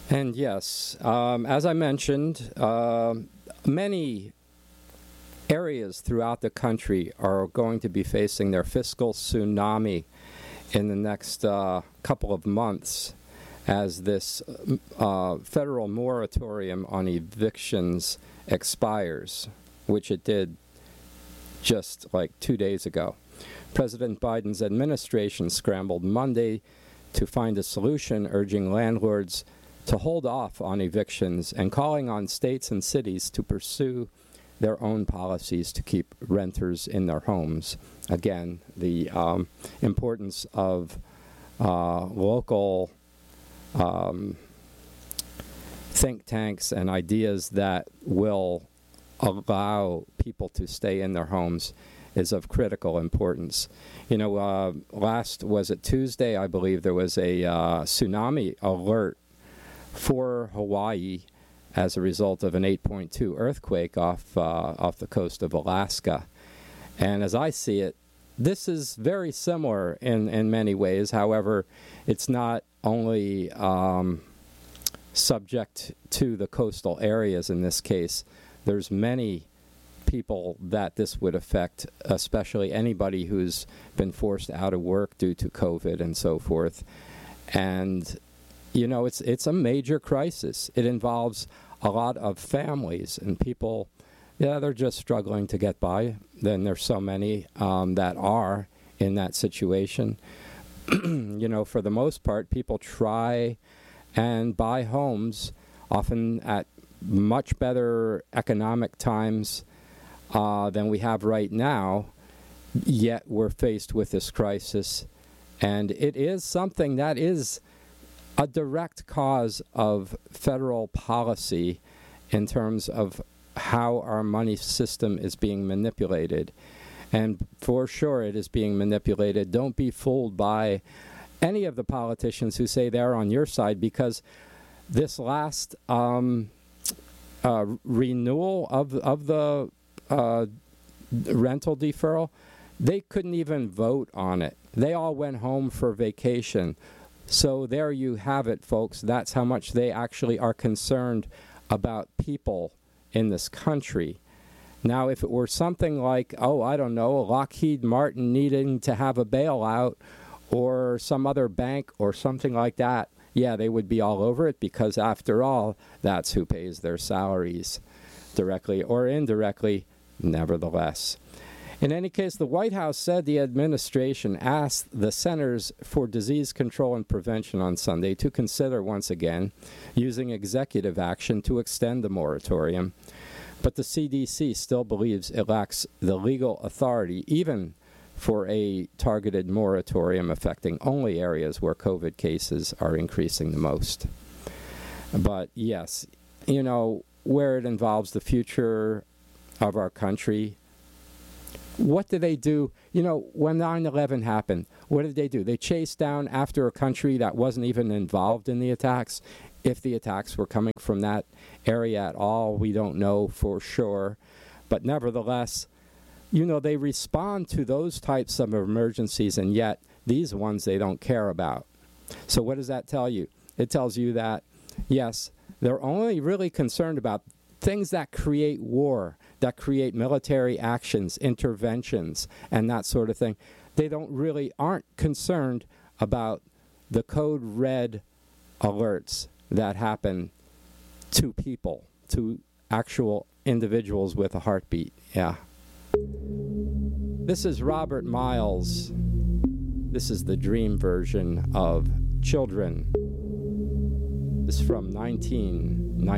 And yes, as I mentioned, many areas throughout the country are going to be facing their fiscal tsunami in the next couple of months as this federal moratorium on evictions expires, which it did just like 2 days ago. President Biden's administration scrambled Monday to find a solution, urging landlords to hold off on evictions and calling on states and cities to pursue their own policies to keep renters in their homes. Again, the importance of local think tanks and ideas that will allow people to stay in their homes is of critical importance. You know, was it Tuesday, I believe, there was a tsunami alert for Hawaii as a result of an 8.2 earthquake off the coast of Alaska. And as I see it, this is very similar in many ways. However, it's not only subject to the coastal areas in this case. There's many people that this would affect, especially anybody who's been forced out of work due to COVID and so forth. And, you know, it's a major crisis. It involves a lot of families and people, yeah, they're just struggling to get by. Then there's so many that are in that situation. You know, for the most part, people try and buy homes, often at much better economic times than we have right now, yet we're faced with this crisis. And it is something that is a direct cause of federal policy in terms of how our money system is being manipulated. And for sure it is being manipulated. Don't be fooled by any of the politicians who say they're on your side, because this last renewal of the rental deferral, they couldn't even vote on it. They all went home for vacation. So there you have it, folks. That's how much they actually are concerned about people in this country. Now, if it were something like, I don't know, Lockheed Martin needing to have a bailout, or some other bank or something like that, yeah, they would be all over it, because after all, that's who pays their salaries, directly or indirectly, nevertheless. In any case, the White House said the administration asked the Centers for Disease Control and Prevention on Sunday to consider once again using executive action to extend the moratorium. But the CDC still believes it lacks the legal authority, even for a targeted moratorium affecting only areas where COVID cases are increasing the most. But yes, you know, where it involves the future of our country, what did they do? You know, when 9/11 happened, what did they do? They chased down after a country that wasn't even involved in the attacks. If the attacks were coming from that area at all, we don't know for sure. But nevertheless, you know, they respond to those types of emergencies, and yet these ones they don't care about. So what does that tell you? It tells you that, yes, they're only really concerned about things that create war, that create military actions, interventions, and that sort of thing. They aren't concerned about the code red alerts that happen to people, to actual individuals with a heartbeat. Yeah. This is Robert Miles. This is the dream version of Children. This is from 1990.